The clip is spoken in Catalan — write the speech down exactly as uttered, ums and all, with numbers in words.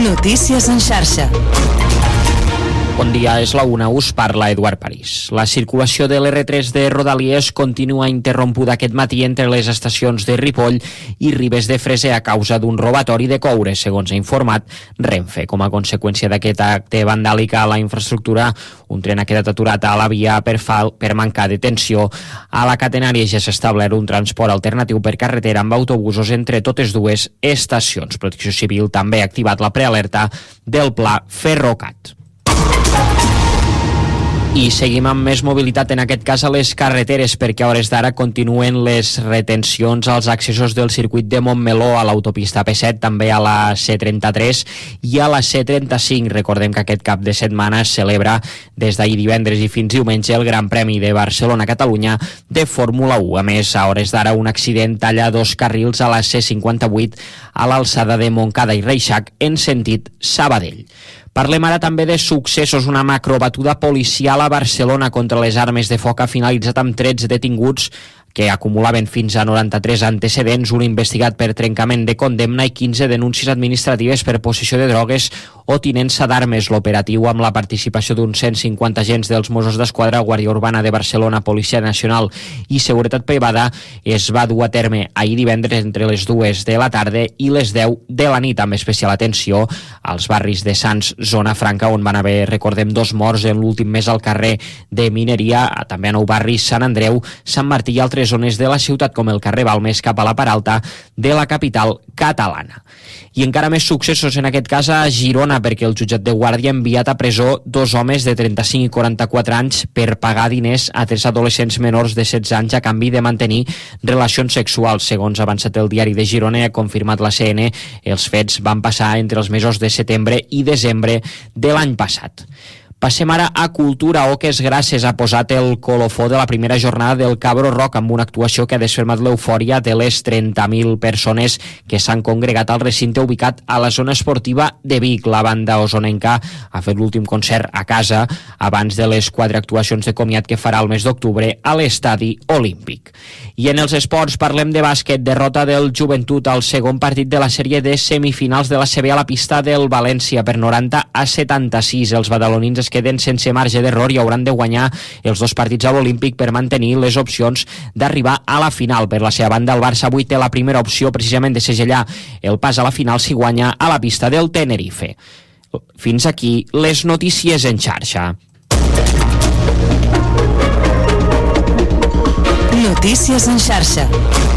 Notícies en xarxa. Bon dia, és la una, us parla Eduard París. La circulació de l'erre tres de Rodalies continua interrompuda aquest matí entre les estacions de Ripoll i Ribes de Freser a causa d'un robatori de coure, segons ha informat Renfe. Com a conseqüència d'aquest acte vandàlic a la infraestructura, un tren ha quedat aturat a la via per, fal, per mancar de tensió. A la catenària ja s'ha establert un transport alternatiu per carretera amb autobusos entre totes dues estacions. Protecció Civil també ha activat la prealerta del pla Ferrocat. I seguim amb més mobilitat, en aquest cas a les carreteres, perquè a hores d'ara continuen les retencions als accessos del circuit de Montmeló, a l'autopista P set, també a la C trenta-tres i a la C trenta-cinc. Recordem que aquest cap de setmana es celebra des d'ahir divendres i fins diumenge el Gran Premi de Barcelona-Catalunya de Fórmula u. A més, a hores d'ara un accident talla dos carrils a la C cinquanta-vuit a l'alçada de Montcada i Reixac en sentit Sabadell. Parlem ara també de successos. Una macrobatuda policial a Barcelona contra les armes de foc ha finalitzat amb tretze detinguts que acumulaven fins a noranta-tres antecedents, un investigat per trencament de condemna i quinze denúncies administratives per possessió de drogues o tinença d'armes. L'operatiu, amb la participació d'uns cent cinquanta agents dels Mossos d'Esquadra, Guàrdia Urbana de Barcelona, Policia Nacional i Seguretat Privada, es va dur a terme ahir divendres entre les dues de la tarda i les deu de la nit, amb especial atenció als barris de Sants, Zona Franca, on van haver, recordem, dos morts en l'últim mes al carrer de Mineria, també a nou barris, Sant Andreu, Sant Martí i altres zones de la ciutat, com el carrer Balmes cap a la part alta de la capital catalana. I encara més successos, en aquest cas a Girona, perquè el jutjat de Guàrdia ha enviat a presó dos homes de trenta-cinc i quaranta-quatre anys per pagar diners a tres adolescents menors de setze anys a canvi de mantenir relacions sexuals. Segons ha avançat el diari de Girona i ha confirmat la C N, els fets van passar entre els mesos de setembre i desembre de l'any passat. Passem ara a Cultura. Oques Grasses ha posat el colofó de la primera jornada del Cabro Rock amb una actuació que ha desfermat l'eufòria de les trenta mil persones que s'han congregat al recinte ubicat a la zona esportiva de Vic. La banda osonenca ha fet l'últim concert a casa abans de les quatre actuacions de comiat que farà el mes d'octubre a l'Estadi Olímpic. I en els esports parlem de bàsquet. Derrota del Joventut al segon partit de la sèrie de semifinals de la C B a la pista del València per noranta a setanta-sis. Els badalonins es queden sense marge d'error i hauran de guanyar els dos partits a l'Olímpic per mantenir les opcions d'arribar a la final. Per la seva banda, el Barça avui té la primera opció precisament de segellar el pas a la final si guanya a la pista del Tenerife. Fins aquí les notícies en xarxa. Notícies en xarxa.